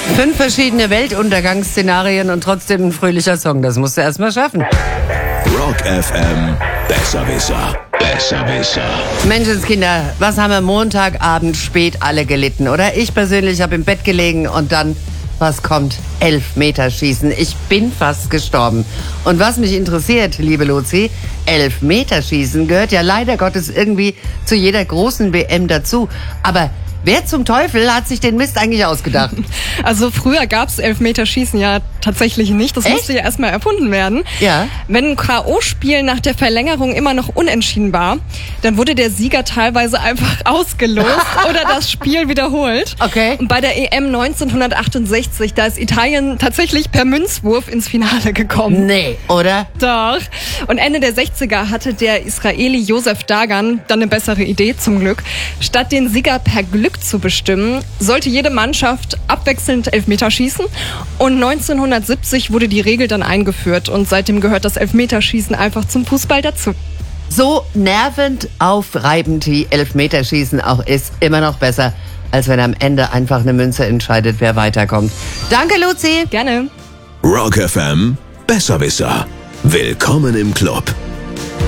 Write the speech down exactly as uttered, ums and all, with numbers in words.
Fünf verschiedene Weltuntergangsszenarien und trotzdem ein fröhlicher Song. Das musst du erst mal schaffen. Rock F M, Besserwisser, Besserwisser. Menschenskinder, was haben wir Montagabend spät alle gelitten, oder? Ich persönlich habe im Bett gelegen und dann, was kommt? Elfmeterschießen. Ich bin fast gestorben. Und was mich interessiert, liebe Luzi, Elfmeterschießen gehört ja leider Gottes irgendwie zu jeder großen W M dazu. Aber wer zum Teufel hat sich den Mist eigentlich ausgedacht? Also früher gab es Elfmeterschießen ja tatsächlich nicht. Das Echt? musste ja erstmal erfunden werden. Ja. Wenn ein K O-Spiel nach der Verlängerung immer noch unentschieden war, dann wurde der Sieger teilweise einfach ausgelost oder das Spiel wiederholt. Okay. Und bei der E M neunzehnhundertachtundsechzig, da ist Italien tatsächlich per Münzwurf ins Finale gekommen. Nee, oder? Doch. Und Ende der sechziger hatte der Israeli Josef Dagan dann eine bessere Idee, zum Glück. Statt den Sieger per Glück zu bestimmen, sollte jede Mannschaft abwechselnd Elfmeter schießen. Und neunzehnhundertsiebzig wurde die Regel dann eingeführt. Und seitdem gehört das Elfmeterschießen einfach zum Fußball dazu. So nervend aufreibend wie Elfmeterschießen auch ist, immer noch besser, als wenn am Ende einfach eine Münze entscheidet, wer weiterkommt. Danke, Luzi. Gerne. Rock F M, Besserwisser. Willkommen im Club.